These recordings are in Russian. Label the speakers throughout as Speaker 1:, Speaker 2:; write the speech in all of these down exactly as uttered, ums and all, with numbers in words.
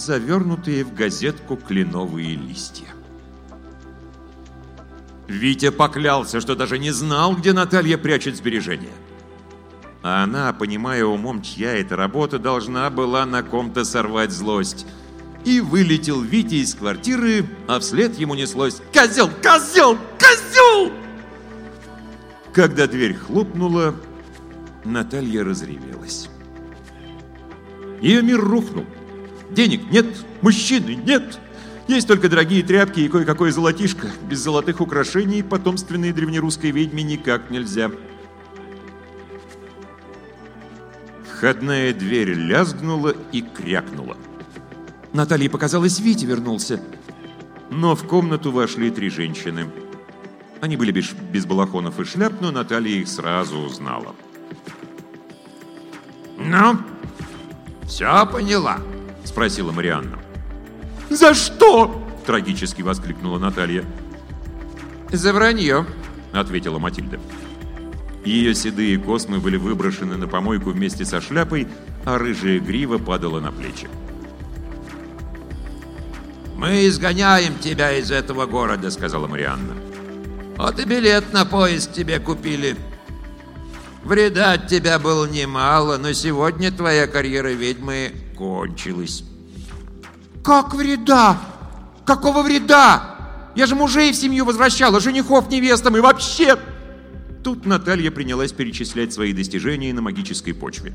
Speaker 1: завернутые в газетку кленовые листья. Витя поклялся, что даже не знал, где Наталья прячет сбережения. А она, понимая умом, чья эта работа, должна была на ком-то сорвать злость. И вылетел Витя из квартиры, а вслед ему неслось: «Козел! Козел! Козел!» Когда дверь хлопнула, Наталья разревелась. Ее мир рухнул. Денег нет, мужчины нет. Есть только дорогие тряпки и кое-какое золотишко. Без золотых украшений потомственной древнерусской ведьме никак нельзя. Входная дверь лязгнула и крякнула. Наталье показалось, Витя вернулся. Но в комнату вошли три женщины. Они были без, без балахонов и шляп, но Наталья их сразу узнала.
Speaker 2: «Ну, все поняла?» –
Speaker 1: спросила Марианна. «За что?» – трагически воскликнула Наталья.
Speaker 2: «За вранье»,
Speaker 1: – ответила Матильда. Ее седые космы были выброшены на помойку вместе со шляпой, а рыжая грива падала на плечи.
Speaker 2: «Мы изгоняем тебя из этого города», — сказала Марианна. «Вот и билет на поезд тебе купили. Вреда от тебя было немало, но сегодня твоя карьера ведьмы кончилась».
Speaker 3: «Как вреда? Какого вреда? Я же мужей в семью возвращала, женихов невестам и вообще...»
Speaker 1: Тут Наталья принялась перечислять свои достижения на магической почве.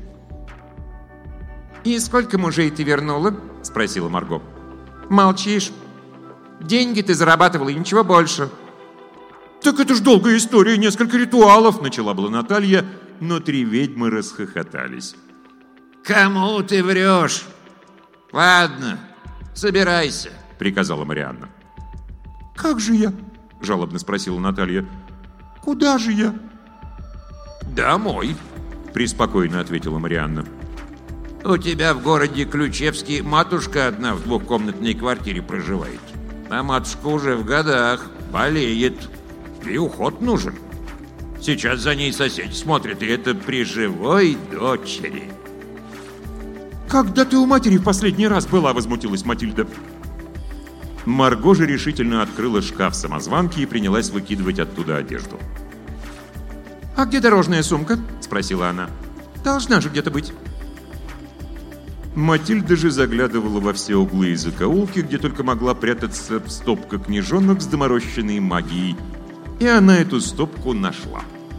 Speaker 3: «И сколько мужей ты вернула?»
Speaker 1: — спросила Марго.
Speaker 3: «Молчишь. Деньги ты зарабатывала и ничего больше».
Speaker 1: «Так это ж долгая история, несколько ритуалов», — начала была Наталья, но три ведьмы расхохотались.
Speaker 2: «Кому ты врешь? Ладно, собирайся», —
Speaker 1: приказала Марианна.
Speaker 3: «Как же я?»
Speaker 1: — жалобно спросила Наталья.
Speaker 3: «Куда же я?»
Speaker 2: «Домой»,
Speaker 1: — преспокойно ответила Марианна.
Speaker 2: «У тебя в городе Ключевске матушка одна в двухкомнатной квартире проживает. А матушка уже в годах, болеет, и уход нужен. Сейчас за ней соседи смотрят, и это при живой дочери».
Speaker 1: «Когда ты у матери в последний раз была?» — возмутилась Матильда. Марго же решительно открыла шкаф самозванки и принялась выкидывать оттуда одежду.
Speaker 3: «А где дорожная сумка?»
Speaker 1: — спросила она.
Speaker 3: «Должна же где-то быть».
Speaker 1: Матильда же заглядывала во все углы и закоулки, где только могла прятаться стопка книжонок с доморощенной магией. И она эту стопку нашла.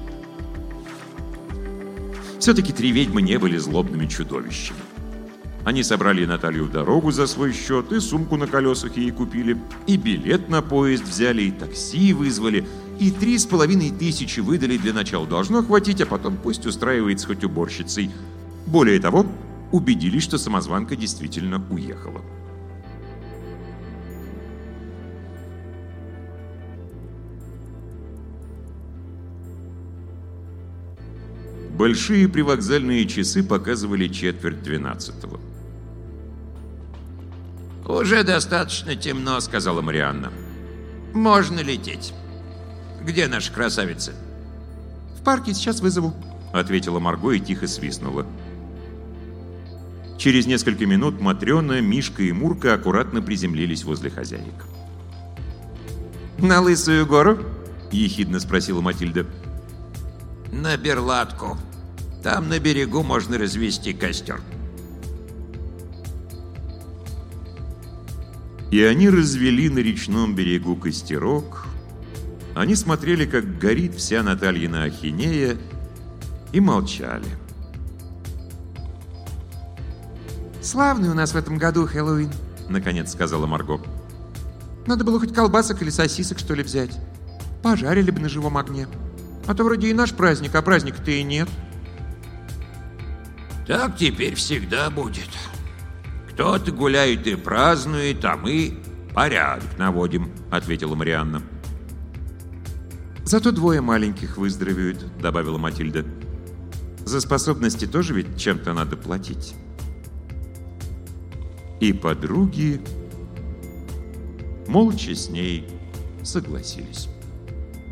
Speaker 1: Все-таки три ведьмы не были злобными чудовищами. Они собрали Наталью в дорогу за свой счет, и сумку на колесах ей купили, и билет на поезд взяли, и такси вызвали, и три с половиной тысячи выдали для начала. Должно хватить, а потом пусть устраивается хоть уборщицей. Более того, убедились, что самозванка действительно уехала. Большие привокзальные часы показывали четверть двенадцатого.
Speaker 2: «Уже достаточно темно», — сказала Марианна. «Можно лететь. Где наша красавица?»
Speaker 3: «В парке сейчас вызову»,
Speaker 1: — ответила Марго и тихо свистнула. Через несколько минут Матрена, Мишка и Мурка аккуратно приземлились возле хозяек.
Speaker 3: «На Лысую гору?»
Speaker 1: — ехидно спросила Матильда.
Speaker 2: «На Берлатку. Там на берегу можно развести костер».
Speaker 1: И они развели на речном берегу костерок. Они смотрели, как горит вся Натальина ахинея, и молчали.
Speaker 3: «Славный у нас в этом году Хэллоуин»,
Speaker 1: — наконец сказала Марго.
Speaker 3: «Надо было хоть колбасок или сосисок, что ли, взять. Пожарили бы на живом огне. А то вроде и наш праздник, а праздника-то и нет».
Speaker 2: «Так теперь всегда будет. Кто-то гуляет и празднует, а мы порядок наводим», — ответила Марианна.
Speaker 1: «Зато двое маленьких выздоровеют», — добавила Матильда. «За способности тоже ведь чем-то надо платить». И подруги молча с ней согласились.